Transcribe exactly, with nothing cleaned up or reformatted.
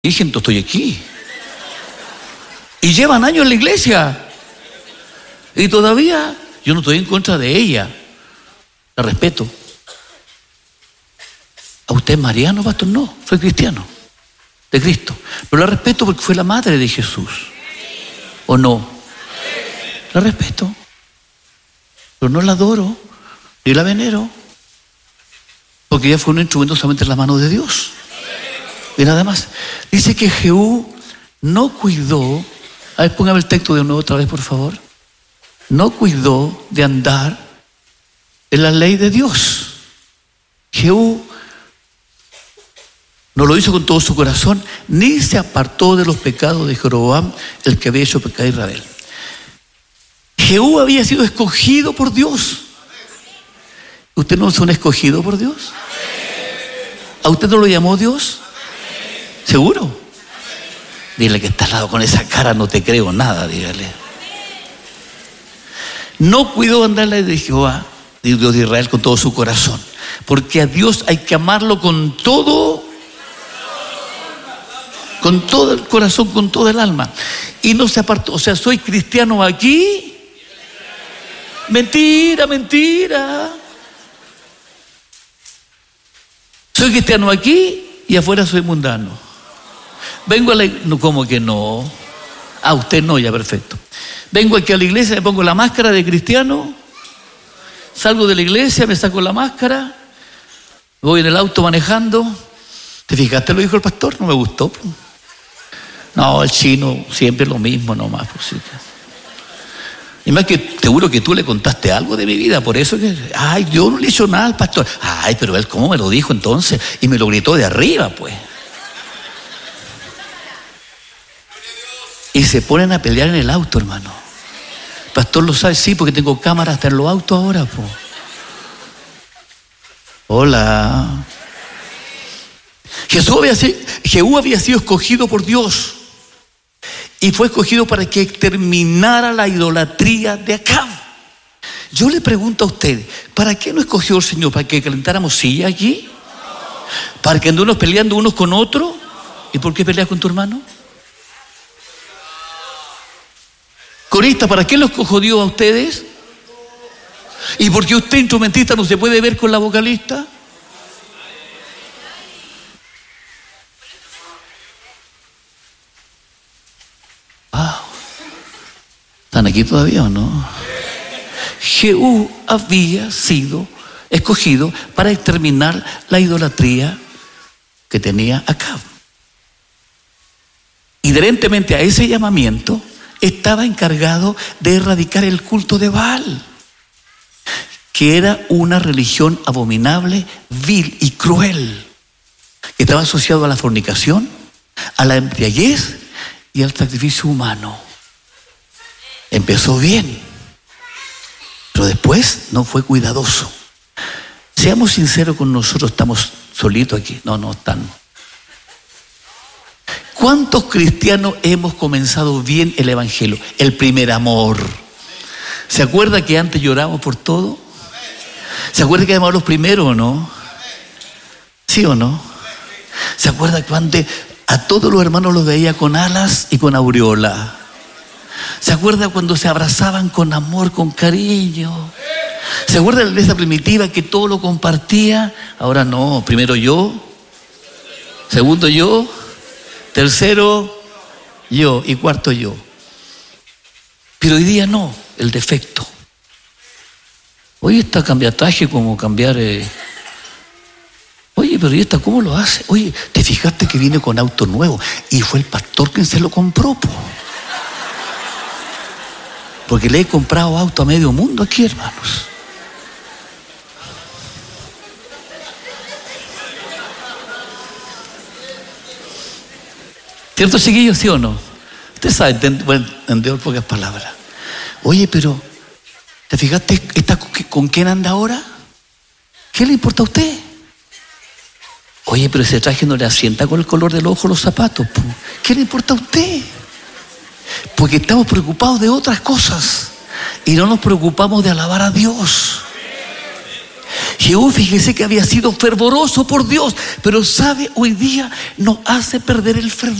Y gente, estoy aquí. Y llevan años en la iglesia. Y todavía yo no estoy en contra de ella. La respeto. ¿A usted es mariano, pastor? No, soy cristiano. De Cristo. Pero la respeto porque fue la madre de Jesús. ¿O no? La respeto. Pero no la adoro. Ni la venero. Porque ella fue un instrumento solamente en las manos de Dios. Y nada más. Dice que Jehú no cuidó. A ver, póngame el texto de nuevo otra vez, por favor. No cuidó de andar en la ley de Dios. Jehú no lo hizo con todo su corazón, ni se apartó de los pecados de Jeroboam, el que había hecho pecar a Israel. Jehú había sido escogido por Dios. ¿Usted no es un escogido por Dios? ¿A usted no lo llamó Dios? ¿Seguro? Dile que está al lado con esa cara, no te creo nada, dígale. No cuidó andar la ley de Jehová, Dios de Israel, con todo su corazón. Porque a Dios hay que amarlo con todo, con todo el corazón, con todo el alma. Y no se apartó. O sea, soy cristiano aquí. Mentira, mentira. Soy cristiano aquí y afuera soy mundano. Vengo a la iglesia. No, ¿cómo que no? Ah, usted no, ya perfecto. Vengo aquí a la iglesia, me pongo la máscara de cristiano, salgo de la iglesia, me saco la máscara, voy en el auto manejando. ¿Te fijaste lo dijo el pastor? No me gustó. No, el chino siempre lo mismo nomás. Pues, sí. Y más que seguro que tú le contaste algo de mi vida, por eso que, ay, yo no le he hecho nada al pastor. Ay, pero él cómo me lo dijo entonces, y me lo gritó de arriba, pues. Y se ponen a pelear en el auto, hermano. El pastor lo sabe, sí, porque tengo cámaras hasta en los autos ahora, pues. Hola. Jesús había sido, Jehú había sido escogido por Dios. Y fue escogido para que terminara la idolatría de Acab. Yo le pregunto a usted, ¿para qué nos escogió el Señor? ¿Para que calentáramos silla aquí? ¿Para que andemos peleando unos con otros? ¿Y por qué peleas con tu hermano? Corista, ¿para qué los escogió Dios a ustedes? ¿Y por qué usted, instrumentista, no se puede ver con la vocalista? ¿Están aquí todavía o no? Jehú había sido escogido para exterminar la idolatría que tenía Acab. Inherentemente a ese llamamiento estaba encargado de erradicar el culto de Baal, que era una religión abominable, vil y cruel, que estaba asociado a la fornicación, a la embriaguez y al sacrificio humano. Empezó bien, pero después no fue cuidadoso. Seamos sinceros con nosotros, estamos solitos aquí. No, no están. ¿Cuántos cristianos hemos comenzado bien el evangelio? El primer amor. ¿Se acuerda que antes llorábamos por todo? ¿Se acuerda que éramos los primeros o no? ¿Sí o no? ¿Se acuerda que antes a todos los hermanos los veía con alas y con aureola? ¿Se acuerda cuando se abrazaban con amor, con cariño? ¿Se acuerda de la iglesia primitiva que todo lo compartía? Ahora no, primero yo, segundo yo, tercero yo y cuarto yo. Pero hoy día no, el defecto. Hoy está cambiataje como cambiar... Eh... Oye, pero ¿y esta cómo lo hace? Oye, ¿te fijaste que viene con auto nuevo? Y fue el pastor quien se lo compró, po. Porque le he comprado auto a medio mundo aquí, hermanos. ¿Cierto, chiquillos, sí o no? Usted sabe, bueno, en de pocas palabras. Oye, pero, ¿te fijaste esta, con quién anda ahora? ¿Qué le importa a usted? Oye, pero ese traje no le asienta con el color del ojo los zapatos. ¿Qué le importa a usted? Porque estamos preocupados de otras cosas y no nos preocupamos de alabar a Dios. Jehú, fíjese que había sido fervoroso por Dios, pero sabe, hoy día nos hace perder el fervor.